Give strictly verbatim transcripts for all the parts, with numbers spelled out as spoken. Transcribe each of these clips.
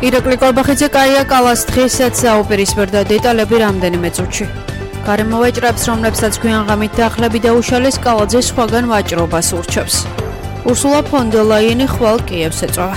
ირაკლი კორბახიძე კაია კალას დღესაც აუპირისპირდა დეტალები რამდენიმე წუთში. გარემო ვაჭრებს, რომლებსაც გვიან ღამით დახლები დაუშალეს, კალაძე სხვაგან ვაჭრობას ურჩევს. ურსულა ფონ დერ ლაიენი ხვალ კიევს ეწვევა.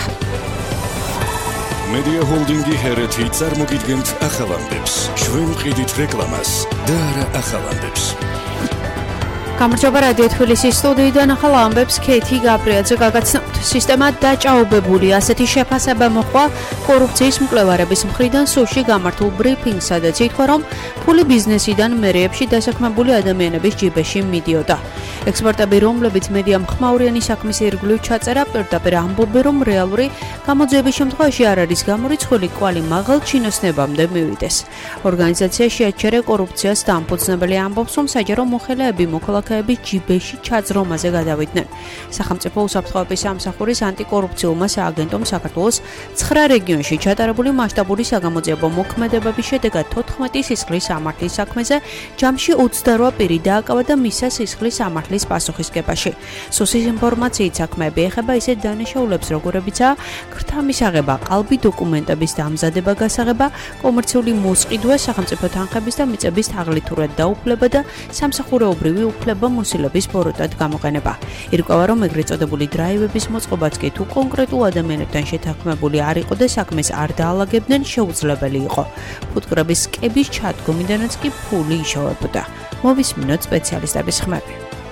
მედია ჰოლდინგი ჰერეთი წარმოგიდგენთ ახალამდებს. ჩვენ ვყიდით რეკლამას და არა ახალამდებს. გამარჯობა რადიო თბილისის სტუდიიდან ახალ ამბებს ქეთი გაბრიაძე გაგაცნობთ. სისტემა დაჭაობებული ასეთი შეფასება მოხდა კორუფციის მკვლევარების მხრიდან სუში გამართულ ბრიფინგს, სადაც ითქვა, რომ ფული ბიზნესიდან მერეებში დასაქმებული ადამიანების ჯიბეში მიდიოდა. ექსპერტები, რომლებიც მედია მხმაურიანი საქმის ირგვლივ ჩაწერა, პირდაპირ ამბობენ, რომ რეალური გამოძიების შემთხვევაში არ არის გამორიცხული კვალი მაღალ ჩინოსნებამდე მივიდეს. ორგანიზაცია შეაჩერა კორუფციას დამფუძნებელი ამბობს, რომ საჯარო მოხელეები მოქალაქეების ჯიბეში ჩაძრომაზე გადავიდნენ. სახელმწიფო უსაფრთხოების სამსახურის ანტიკორუფციულმა სააგენტომ საქართველოს ცხრა რეგიონში ჩატარებული მასშტაბური საგამოძიებო მოქმედებების შედეგად თოთხმეტი სისხლის სამართლის საქმეზე ჯამში ოცდარვა პირი დააკავა და მისცა სისხლის სამართლის პასუხისგებაში. სუსის ინფორმაციით საქმეები ეხება ისეთ დანაშაულებს, როგორებიცაა ქრთამის აღება, ყალბი დოკუმენტების დამზადება, გასაღება, კომერციული მოსყიდვა, სახელმწიფო თანხების და მიწების თაღლითურად დაუფლება და სამსახურეობრივი უფლება მოსილების ბოროტად გამოყენება. ირკვევა, რომ ეგრეთ წოდებული დრაივების მოწყობაც კი თუ კონკრეტულ ადამიანებთან შეთანხმებული არ იყო და საქმეს არ დაალაგებდნენ, შეუძლებელი იყო. ფუტკრების კების ჩადგომიდანაც კი ფული იშოვებოდა. მოვისმინოთ სპეციალისტების ხმები.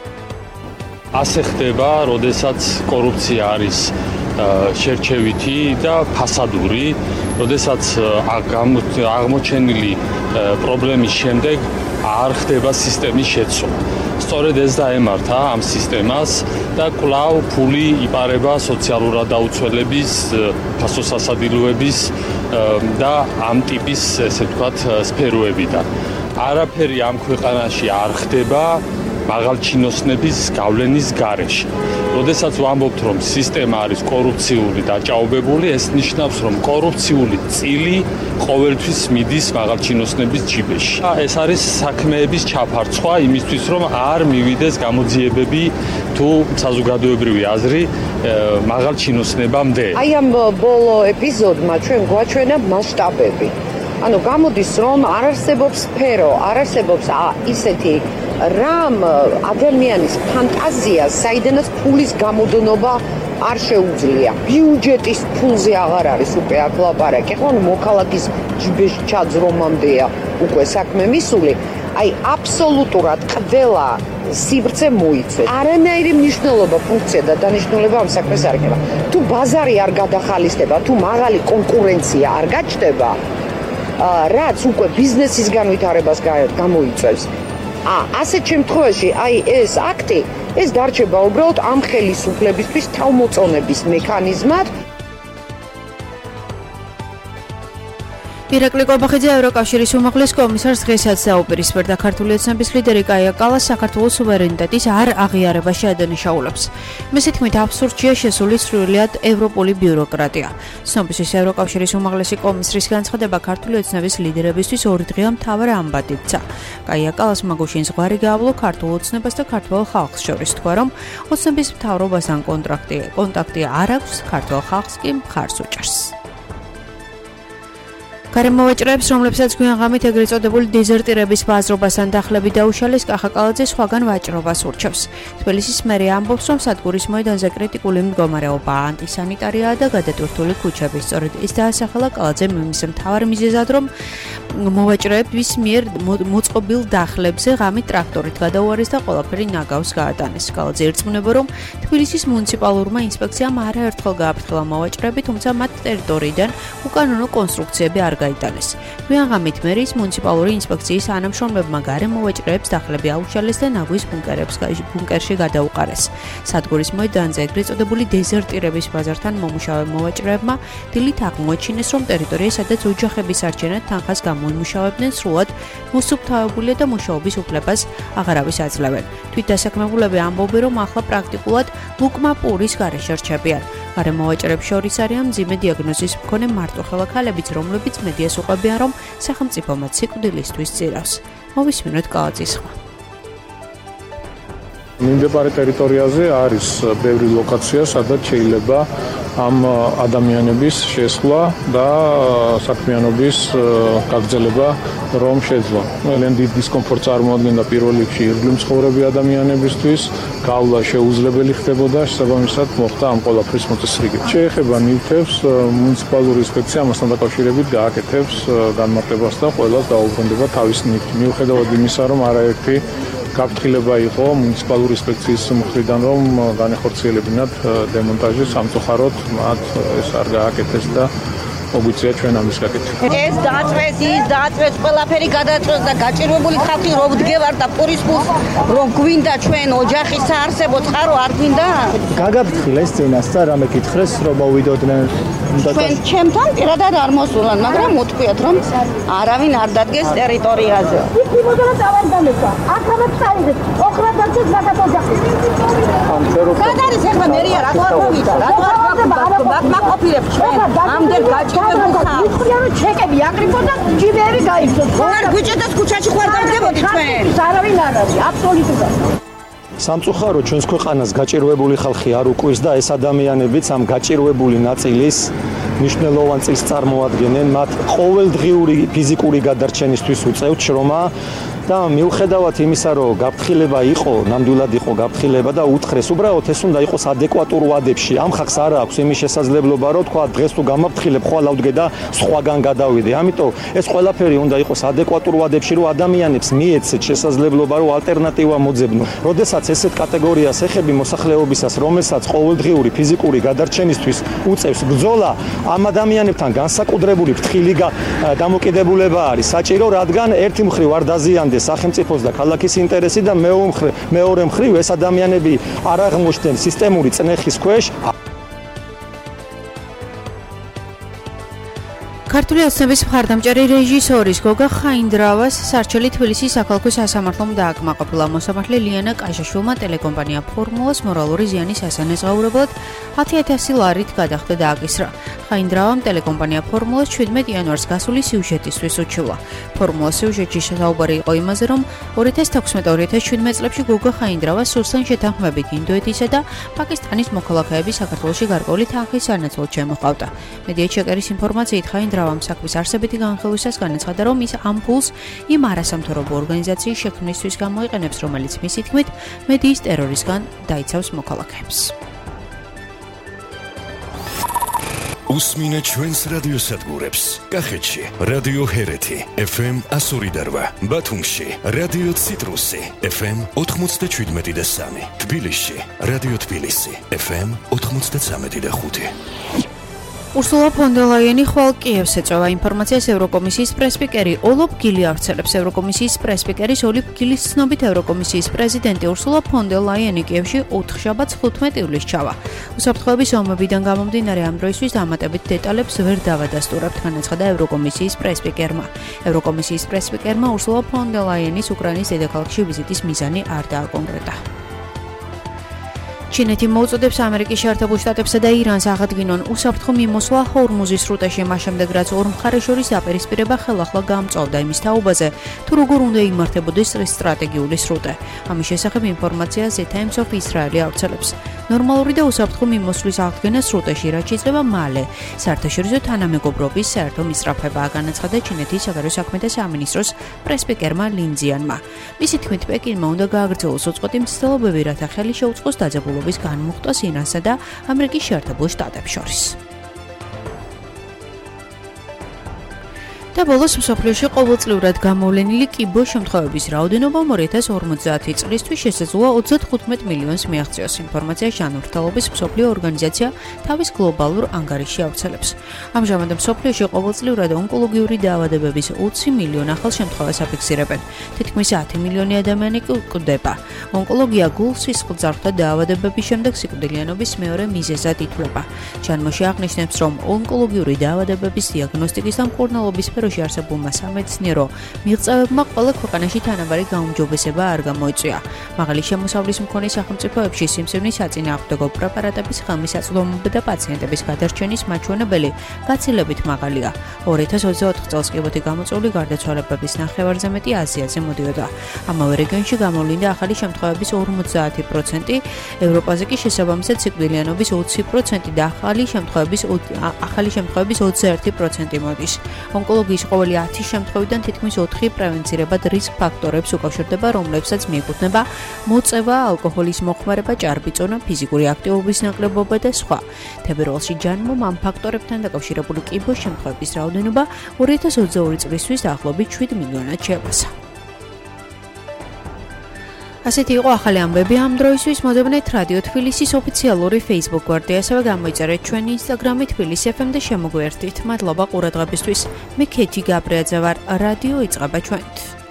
ასე ხდება, როდესაც კორუფცია არის შერჩევითი და ფასადური, როდესაც აღმოჩენილი პრობლემის შემდეგ არ ხდება სისტემის შეცვლა. სწორედ ეს დაემართა ამ სისტემას და კვლავ ფული იპარება სოციალურად დაუცველების, ფასოსასადილოების და ამ ტიპის, ესე ვთქვათ, სფეროებიდან. არაფერი ამ ქვეყანაში არ ხდება მაღალჩინოსნების გავლენის გარეშე. როდესაც ვამბობთ, რომ სისტემა არის კორუფციული და დაჭაობებული, ეს ნიშნავს, რომ კორუფციული წილი ყოველთვის მიდის მაღალჩინოსნების ჯიბეში. ეს არის საქმეების ჩაფარცხვა იმისთვის, რომ არ მივიდეს გამოძიებები თუ საზოგადოებრივი აზრი მაღალჩინოსნებამდე. აი ამ ბოლო ეპიზოდმა ჩვენ გვაჩვენა მასშტაბები. ანუ გამოდის, რომ არ არსებობს სფერო, არ არსებობს ისეთი რამ ადამიანის ფანტაზიას, საიდანაც ფულის გამოდნობა არ შეუძლია. ბიუჯეტის ფულზე აღარ არის უკვე აქ ლაპარაკი, ხო, მოქალაქის ჯიბეში ჩაძრომამდეა უკვე საქმე მისული. აი აბსოლუტურად ყველა სივრცე მოიცეს. არანაირი მნიშვნელობა, ფუნქცია და დანიშნულება ამ საქმეს არ ექნება. თუ ბაზარი არ გადახალისდება, თუ მაღალი კონკურენცია არ გაჩნდება, რაც უკვე ბიზნესის განვითარებას გამოიწვევს. ა ასეთ შემთხვევაში აი ეს აქტი ეს დარჩება უბრალოდ ამ ხელისუფლებისთვის თავმოწონების მექანიზმად. ირაკლი კორბახიძე ევროკავშირის უმაღლეს კომისარს დღესაც დაუპირისპირდა. ქართული ოცნების ლიდერი კაია კალას საქართველოს სუვერენიტეტის არ აღიარებაში ადანაშაულებს. მისი თქმით, აბსურდშია შესული სრულიად ევროპული ბიუროკრატია. ცნობისთვის ევროკავშირის უმაღლესი კომისრის განცხადება ქართული ოცნების ლიდერებისთვის ორი დღეა მთავარ ამბად იქცა. კაია კალას მაგუშინ ზღვარი გაავლო ქართულ ოცნებას და ქართველ ხალხს შორის, თქვა, რომ ოცნების მთავრობასთან კონტრაქტი კონტაქტი არ აქვს, ქართველ ხალხს კი მხარს უჭერს. გარემო ვაჭრებს, რომლებსაც გვიან ღამით ეგრეთ წოდებული დეზერტირების ბაზრობასთან დახლები დაუშალეს, კახა კალაძე სხვაგან ვაჭრობას ურჩევს. თბილისის მერია ამბობს, რომ სადგურის მოედანზე კრიტიკული მდგომარეობაა, ანტისანიტარიაა და გადატვირთული ქუჩები. სწორედ ის დაასახელა კალაძემ იმის მთავარ მიზეზად, რომ მოვაჭრეების მიერ მოწყობილ დახლებზე ღამით ტრაქტორით გადაუარეს და ყველაფერი ნაგავს გაატანეს. კალაძე ერწმუნება, რომ თბილისის მუნიციპალურმა ინსპექციამ არაერთხელ გააფრთხილა მოვაჭრეები, თუმცა მათ ტერიტორიიდან უკანონო კონსტრუქციები არ გაიტანეს. გვიან ღამით მერის მუნიციპალური ინსპექციის თანამშრომლებმა გარემო ვაჭრეებს დახლები აუშალეს და ნაგვის ბუნკერებს ბუნკერში გადაუყარეს. სადგურის მოედანზე ეგრეთ წოდებული დეზერტირების ბაზართან მომუშავე მოვაჭრეებმა დილით აღმოაჩინეს, რომ ტერიტორია, სადაც ოჯახების არჩენად თანხას გამოიმუშავებდნენ, სრულად მოსუფთავებულია და მუშაობის უფლებას აღარავის აძლევენ. თვითდასაქმებულები ამბობენ, რომ ახლა პრაქტიკულად ლუკმა პურის გარეშე რჩებიან. გარემო ვაჭრეებს შორის არიან მძიმე დიაგნოზის მქონე მარტოხელა ქალებიც, რომლებიც მედიას უყვებიან, რომ სახელმწიფო მათ სიკვდილისთვის წირავს. მოვისმინოთ კალაძის ხმა. მიმდებარე ტერიტორიაზე არის ბევრი ლოკაცია, სადაც შეიძლება ამ ადამიანების შესვლა და საქმიანობის გაგრძელება რომ შეძლო. ძალიან დიდ დისკომფორტს წარმოადგენდა პირველ რიგში ირგვლივ მცხოვრები ადამიანებისთვის, გავლა შეუძლებელი ხდებოდა, შესაბამისად მოხდა ამ ყველაფრის მოწესრიგება. შეეხება ნივთებს, მუნიციპალური ინსპექცია ამასთან დაკავშირებით გააკეთებს განმარტებას და ყველას დაუბრუნდება თავის ნივთი. მიუხედავად იმისა, რომ არაერთი გაფრთხილება იყო მუნიციპალური ინსპექციის მხრიდან, რომ განეხორციელებინათ დემონტაჟი, სამწუხაროდ მათ ეს არ გააკეთეს და მოგვიწია ჩვენ ამის გაკეთება. ეს დააწვეს, ის დააწვეს, ყველაფერი გადაწვეს და გაჭირვებული ხალხი რომ ვდგევარ და პურის ფულს რომ გვინდა ჩვენ ოჯახის საარსებო წყარო არ გვინდა? გაგაფრთხილეს წინასწარ რამე კითხრეს რომ მოვიდოდნენ ჩვენ ჩემთან პირადად არ მოსულან, მაგრამ მოვთქვიათ რომ არავინ არ დადგეს ტერიტორიაზე. იმოდენა დავარდანებდა. ახლა წაიღეთ. ოხრა დაცეს გადათ ოჯახი. გადარის ახლა მერია რა თქმა უნდა, რა თქმა უნდა, მაგმაყოფილებს ჩვენ ამდენ გაჭირვებულ ხალხს. ვიტყვიან რომ ჩეკები აკრიფო და ჯიბეები გაიგზოთ. ხარ გვიჭედათ ქუჩაში ხარ დავდგებოდი ჩვენ. არავინ არ არის, აბსოლუტურად. სამწუხარო ჩვენს ქვეყანას გაჭირვებული ხალხი არ უკვის და ეს ადამიანებიც ამ გაჭირვებული ნაწილის მნიშვნელოვან წილს წარმოადგენენ, მათ ყოველდღიური ფიზიკური გადარჩენისთვის უწევთ შრომა და მიუხედავად იმისა, რომ გაფრთხილება იყო, ნამდვილად იყო გაფრთხილება და უთხრეს, უბრალოდ ეს უნდა იყოს ადეკვატურ ვადებში. ამ ხალხს არ აქვს იმის შესაძლებლობა, რომ თქვა დღეს თუ გამაფრთხილებ, ხვალ ავდგე და სხვაგან გადავიდე. ამიტომ ეს ყველაფერი უნდა იყოს ადეკვატურ ვადებში, რომ ადამიანებს მიეცეთ შესაძლებლობა, რომ ალტერნატივა მოძებნო. როდესაც ესეთ კატეგორიას ეხები მოსახლეობისას, რომელსაც ყოველდღიური ფიზიკური გადარჩენისთვის უწევს ბრძოლა, ამ ადამიანებთან განსაკუთრებული ფრთხილი დამოკიდებულება არის საჭირო, რადგან ერთი მხრივ არ დაზიანდეს სახელმწიფოს და ქალაქის ინტერესი და მეორე მხრივ ეს ადამიანები არ აღმოჩნდნენ სისტემური წნეხის ქვეშ. ქართული ოცნების მხარდამჭერი რეჟისორის გოგა ხაინდრავას სარჩელი თბილისის საქალაქო სასამართლომ დააკმაყოფილა. მოსამართლე ლიანა კაჟაშვილმა ტელეკომპანია ფორმულას მორალური ზიანის ასანაზღაურებლად ათი ათასი ლარით გადახდა და აკისრა. ხაინდრავამ ტელეკომპანია ფორმულას ჩვიდმეტ იანვარს გასული სიუჟეტისთვის უჩივლა. ფორმულას სიუჟეტში საუბარი იყო იმაზე, რომ ორი ათას თექვსმეტ ორი ათას შვიდმეტ წლებში გოგა ხაინდრავა სუსთან შეთანხმებით ინდოეთისა და პაკისტანის მოქალაქეები საქართველოში გარკვეული თანხის სანაცვლოდ შემოჰყავდა. მედია ჩეკერის ინფორმაციით ხაინდრავამ საქმის არსებითი განხილვისას განაცხადა, რომ ის ამ ფულს იმ არასამთავრობო ორგანიზაციის შექმნისთვის გამოიყენებს, რომელიც მისი თქმით მედიის ტერორისგან დაიცავს მოქალაქეებს. უსმინე ჩვენს რადიოსადგურებს. კახეთში რადიო ჰერეთი ეფ ემ ასორი და რვა, ბათუმში რადიო ციტრუსი ეფ ემ ოთხმოცდაშვიდმეტი და სამი, თბილისში რადიო თბილისი ეფ ემ ოთხმოცდაცამეტი და ხუთი. Ursula von der Leyen ხვალ კიევს ეწევა ინფორმაციას ევროკომისიის პრესპიკერი ოლოფ გილი აღწერებს. ევროკომისიის პრესპიკერის ოლოფ გილის ცნობით ევროკომისიის პრეზიდენტი Ursula von der Leyen კიევში ოთხშაბათს ხუთმეტი ივლისს ჩავა. უსაფრთხოების ომებიდან გამომდინარე ამ დროისთვის დამატებით დეტალებს ვერ დავადასტურებთ, განაცხადა ევროკომისიის პრესპიკერმა. ევროკომისიის პრესპიკერმა Ursula von der Leyenis უკრაინის დედაქალაქში ვიზიტის მიზანი არ დააკონკრეტა. ჩინეთი მოუწოდებს ამერიკის შეერთებულ შტატებსა და ირანს აღადგინონ უსაფრთხო მიმოსვლა ჰორმუზის სრუტეში, მას შემდეგ რაც ორ მხარეს შორის დაპირისპირება ხელახლა გამწვავდა იმის თაობაზე, თუ როგორ უნდა იმართებოდეს სტრატეგიული სრუტე. ამის შესახებ ინფორმაციას The Times of Israel ავრცელებს. ნორმალური და უსაფრთხო მიმოსვლის აღდგენა სრუტეში, რაც შეიძლება მალე საერთაშორისო თანამეგობრობის საერთო მისწრაფებაა, განაცხადა ჩინეთის საგარეო საქმეთა სამინისტროს პრესპიკერმა ლინ ძიანმა. მისი თქმით, პეკინმა უნდა გააგრძელოს უწყვეტი მცდელობები, რათა ხელი შეუწყოს დაძაბულობის განმუხტვას ირანსა და ამერიკის შეერთებულ შტატებს შორის. და ბოლოს მსოფლიოში ყოველწლიურად გამოვლენილი კიბო შემთხვევების რაოდენობა ორი ათას ორმოცდაათი წლისთვის შესაძლოა ოცდათხუთმეტ მილიონს მიაღწიოს. ინფორმაცია ჟანრთელობის მსოფლიო ორგანიზაცია თავის გლობალურ ანგარიშში ავრცელებს. ამჟამად მსოფლიოში ყოველწლიურად ონკოლოგიური დაავადებების ოცი მილიონი ახალ შემთხვევას აფიქსირებენ. თითქმის ათი მილიონი ადამიანი კვდება. ონკოლოგია გულ-სისხლძარღვთა დაავადებების შემდეგ სიკვდილიანობის მეორე მიზეზად ითვლება. ჟანრში აღნიშნებს, რომ ონკოლოგიური დაავადებების დიაგნოსტიკის და მკურნალობის სფეროში სფეროში არსებულმა სამეცნიერო მიღწევებმა ყველა ქვეყანაში თანაბარი გაუმჯობესება არ გამოიწვია. მაღალი შემოსავლის მქონე სახელმწიფოებში სიმსივნის საწინააღმდეგო პრეპარატების ხელმისაწვდომობა და პაციენტების გადარჩენის მაჩვენებელი გაცილებით მაღალია. ორი ათას ოცდაოთხ წელს კიბოთი გამოწვეული გარდაცვალებების ნახევარზე მეტი აზიაზე მოდიოდა. ამავე რეგიონში გამოვლინდა ახალი შემთხვევების ორმოცდაათი პროცენტი, ევროპაზე კი შესაბამისად სიკვდილიანობის ოცი პროცენტი და ახალი შემთხვევების ახალი შემთხვევების ოცდაერთი პროცენტი მოდის. ონკოლოგიის ყოველი ათი შემთხვევიდან თითქმის ოთხი პრევენცირებად რისკ ფაქტორებს უკავშირდება, რომლებსაც მიეკუთვნება მოწევა, ალკოჰოლის მოხმარება, ჭარბიწონა, ფიზიკური აქტივობის ნაკლებობა და სხვა. თებერვალში ჯანმომ ამ ფაქტორებთან დაკავშირებული კიბოს შემთხვევების რაოდენობა ორი ათას ოცდაორი წლისთვის დაახლოებით შვიდ მილიონად შეაფასა. ასეთი იყო ახალი ამბები ამ დროისთვის. მოდებნეთ რადიო თბილისის ოფიციალური Facebook გვერდი, ასევე გამოიწერეთ ჩვენი Instagram-ი თბილისი ეფ ემ და შემოგვიერთდით. მადლობა ყურადღებისთვის. მე ქეთი გაბრიაძე ვარ. რადიო იწყება ჩვენით.